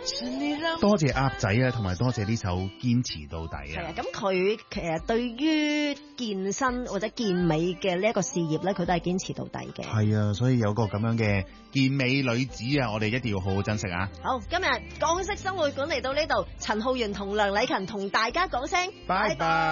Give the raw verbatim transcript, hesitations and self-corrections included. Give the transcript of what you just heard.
多謝鴨仔啊，同埋多謝呢首堅持到底啊。 係啊，咁佢其實對於健身或者健美嘅呢一個事業咧，佢都係堅持到底嘅。 係啊，所以有個咁樣嘅健美女子啊，我哋一定要好好珍惜啊。 好，今日港式生活館嚟到呢度，陳浩源同梁禮勤同大家講聲拜拜。